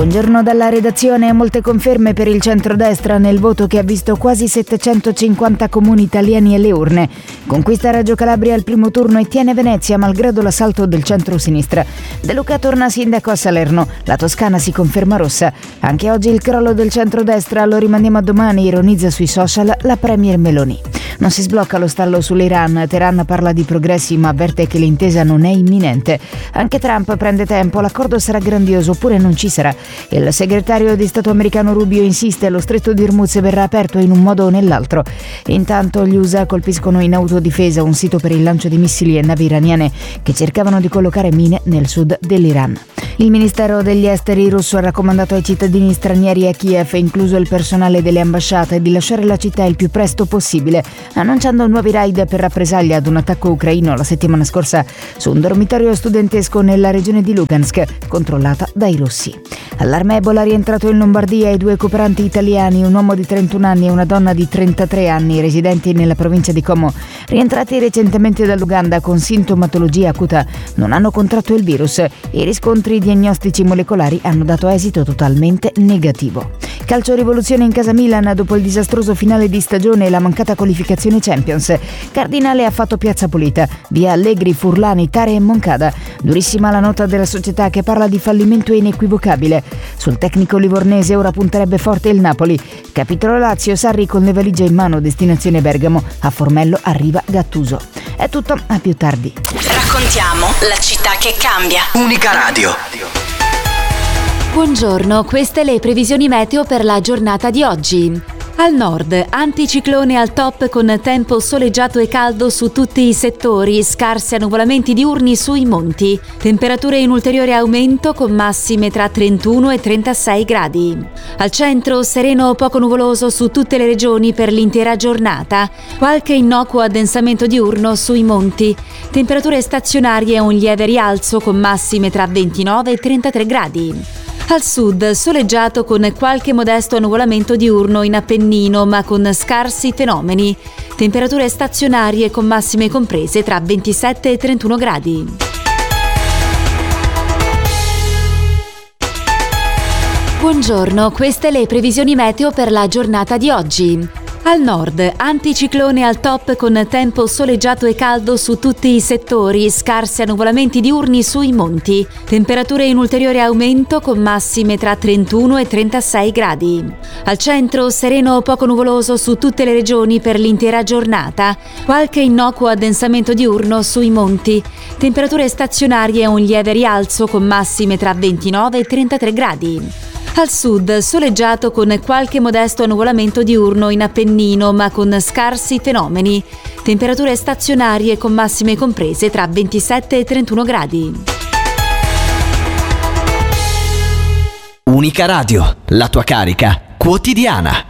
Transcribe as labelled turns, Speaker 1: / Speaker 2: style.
Speaker 1: Buongiorno dalla redazione. Molte conferme per il centrodestra nel voto che ha visto quasi 750 comuni italiani alle urne. Conquista Reggio Calabria al primo turno e tiene Venezia malgrado l'assalto del centro-sinistra. De Luca torna sindaco a Salerno. La Toscana si conferma rossa. Anche oggi il crollo del centrodestra lo rimandiamo a domani, ironizza sui social la premier Meloni. Non si sblocca lo stallo sull'Iran. Teheran parla di progressi ma avverte che l'intesa non è imminente. Anche Trump prende tempo, l'accordo sarà grandioso oppure non ci sarà. Il segretario di Stato americano Rubio insiste, lo stretto di Hormuz verrà aperto in un modo o nell'altro. Intanto gli USA colpiscono in autodifesa un sito per il lancio di missili e navi iraniane che cercavano di collocare mine nel sud dell'Iran. Il Ministero degli Esteri russo ha raccomandato ai cittadini stranieri a Kiev, incluso il personale delle ambasciate, di lasciare la città il più presto possibile, annunciando nuovi raid per rappresaglia ad un attacco ucraino la settimana scorsa su un dormitorio studentesco nella regione di Lugansk, controllata dai russi. Allarme Ebola rientrato in Lombardia, i 2 cooperanti italiani, un uomo di 31 anni e una donna di 33 anni, residenti nella provincia di Como, rientrati recentemente dall'Uganda con sintomatologia acuta, non hanno contratto il virus. I riscontri diagnostici molecolari hanno dato esito totalmente negativo. Calcio rivoluzione in casa Milan dopo il disastroso finale di stagione e la mancata qualificazione Champions. Cardinale ha fatto piazza pulita, via Allegri, Furlani, Tare e Moncada. Durissima la nota della società che parla di fallimento inequivocabile. Sul tecnico livornese ora punterebbe forte il Napoli. Capitolo Lazio, Sarri con le valigie in mano, destinazione Bergamo. A Formello arriva Gattuso. È tutto, a più tardi.
Speaker 2: Raccontiamo la città che cambia.
Speaker 3: Unica Radio.
Speaker 4: Buongiorno, queste le previsioni meteo per la giornata di oggi. Al nord, anticiclone al top con tempo soleggiato e caldo su tutti i settori, scarsi annuvolamenti diurni sui monti. Temperature in ulteriore aumento con massime tra 31 e 36 gradi. Al centro, sereno o poco nuvoloso su tutte le regioni per l'intera giornata. Qualche innocuo addensamento diurno sui monti. Temperature stazionarie e un lieve rialzo con massime tra 29 e 33 gradi. Al sud, soleggiato con qualche modesto annuvolamento diurno in Appennino, ma con scarsi fenomeni. Temperature stazionarie con massime comprese tra 27 e 31 gradi. Buongiorno, queste le previsioni meteo per la giornata di oggi. Al nord, anticiclone al top con tempo soleggiato e caldo su tutti i settori, scarsi annuvolamenti diurni sui monti. Temperature in ulteriore aumento con massime tra 31 e 36 gradi. Al centro, sereno o poco nuvoloso su tutte le regioni per l'intera giornata. Qualche innocuo addensamento diurno sui monti. Temperature stazionarie e un lieve rialzo con massime tra 29 e 33 gradi. Al sud, soleggiato con qualche modesto annuvolamento diurno in Appennino, ma con scarsi fenomeni. Temperature stazionarie con massime comprese tra 27 e 31 gradi.
Speaker 3: Unica Radio, la tua carica quotidiana.